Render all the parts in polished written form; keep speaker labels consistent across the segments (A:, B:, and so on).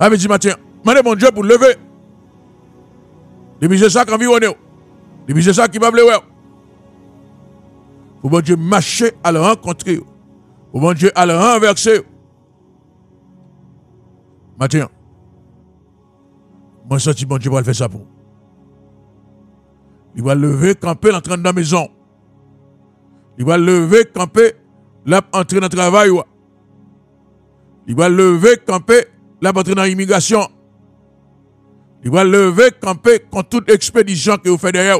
A: Avec dit matin, demandez mon Dieu pour lever. Depuis c'est ça qui environne. Depuis c'est ça qui va bleu. Pour mon Dieu marcher à le rencontrer. Pour mon Dieu à le renverser. Matin, moi senti mon Dieu va faire ça pour. Il va lever, camper, l'entrer dans la maison. Il va lever, camper, l'entrer dans le travail. Il va lever, camper, l'entrer dans l'immigration. Il va lever, camper contre toute expédition que vous faites derrière.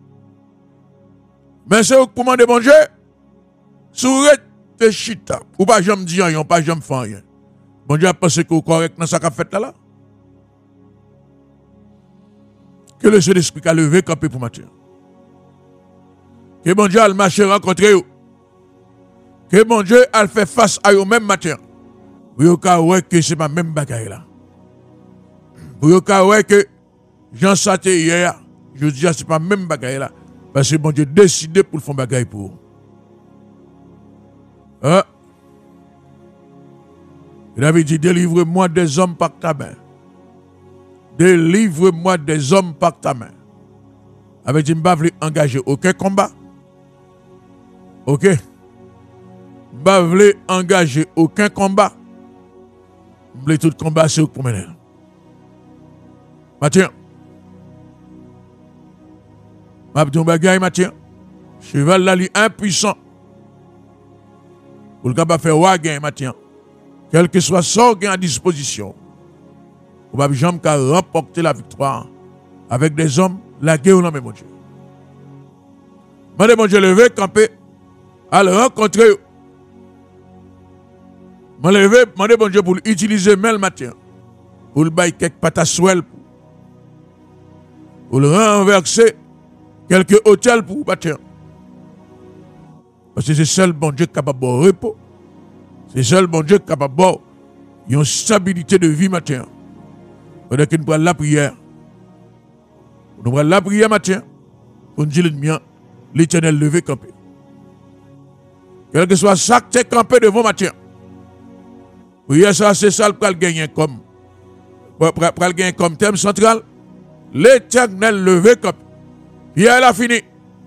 A: Mais c'est pour demander bon Dieu, sourette de chita, ou pas jamais dire rien, pas jamais faire rien. Bon Dieu a pensé que vous correct dans ce qu'a fait là. Que le Saint-Esprit a levé, camper pour matin. Que bon Dieu a le marché rencontré. Que bon Dieu a fait face à eux même matin. Pour vous que c'est ma même bagaille là. Pour vous que Jean Saté hier, je dis c'est pas même bagaille là. Parce que bon Dieu décidé pour le faire bagaille pour vous. Hein? Il avait dit délivre-moi des hommes par ta main. Délivre-moi des hommes par ta main. Il avait dit je ne vais pas engager aucun combat. Ok? Je ne vais pas engager aucun combat. Je veux tout combat, c'est pour mener. Mathieu. Je vais bagaille, Mathieu. Cheval là, lui impuissant. Pour le capable faire wagen, Mathieu. Quel que soit son gain à disposition. Vous ne pouvez jamais remporter la victoire avec des hommes, la guerre non, mais mon Dieu. Mandez mon Dieu lever, camper, à le rencontrer. Mandez mon Dieu pour l'utiliser même le matin. Pour le bailler quelques patasouels. Pour le renverser quelques hôtels pour le matin. Parce que c'est seul bon Dieu capable de repos. C'est seul bon Dieu capable de une stabilité de vie matin. Pendant que nous prenons la prière. Nous prenons la prière matin. Pour nous dire l'Éternel levé campé. Quel que soit ça que tu es campé devant matin. Prière ça, c'est ça pour gagner comme. Pour gagner comme thème central. L'Éternel levé campé. Prière elle a fini.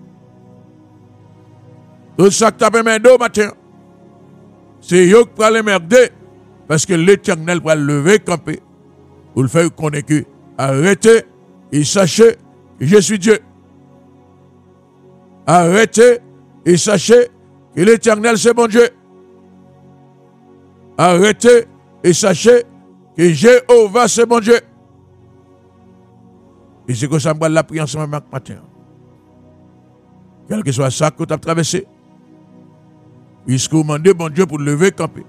A: Tout ça que tu as permis d'eau matin. C'est eux qui prennent les merder. Parce que l'Éternel va lever campé. Pour le faire connaître que arrêtez et sachez que je suis Dieu. Arrêtez et sachez que l'Éternel c'est mon Dieu. Arrêtez et sachez que Jéhovah c'est mon Dieu. Et c'est que ça me va la prière ensemble matin. Quel que soit ça que tu as traversé, puisque vous demandez bon Dieu pour lever camper.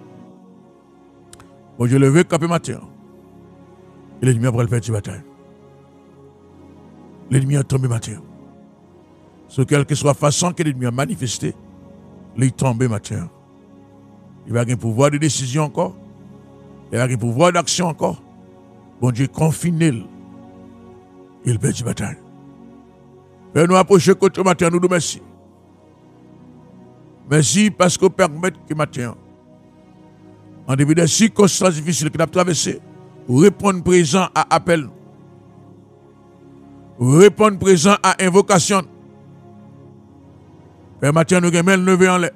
A: Bon Dieu lever camper matin. Et l'ennemi après le faire une bataille. L'ennemi a tombé matin. Sur quelque soit façon que l'ennemi a manifesté, il est tombé matin. Il va avoir un pouvoir de décision encore. Il va avoir un pouvoir d'action encore. Bon Dieu confine. Il perd une bataille. Fais nous approcher côté matin, nous merci. Merci parce que vous permettez que matin, en début des circonstances difficiles que nous avons traversées, vous répondre présent à appel. Vous répondre présent à invocation. Père matin, nous avons levé en l'air.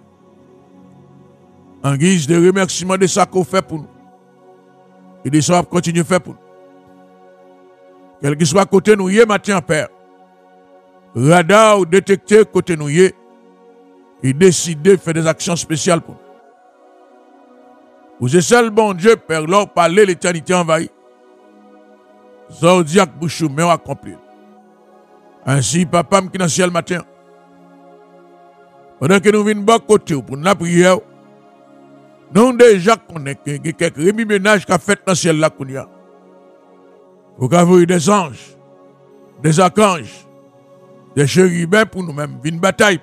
A: En guise de remerciement de ça qu'on fait pour nous. Et de ça qu'on continue à faire pour nous. Quel que soit côté nous y est matin, Père. Radar ou détecter côté nous y est. Et décider de faire des actions spéciales pour nous. Vous êtes seul bon Dieu, Père, leur parler l'éternité envahie. Zordiac bouchou, mais on accompli. Ainsi, papa, qui est dans le ciel matin. Pendant que nous venons de côté pour la prière, nous déjà connaissons quelques remue-ménages qu'a fait dans le ciel là. Vous avez des anges, des archanges, des chérubins pour nous-mêmes, une bataille.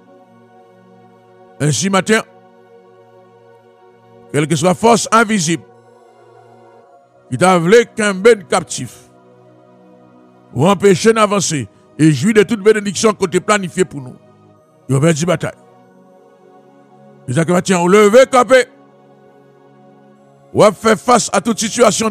A: Ainsi, matin, quelle que soit la force invisible qui t'a voulu qu'un ben captif ou empêcher d'avancer et jouir de toute bénédiction qu'on t'a planifiée pour nous. Il va faire une bataille. Les actions on lever campé. On va faire face à toute situation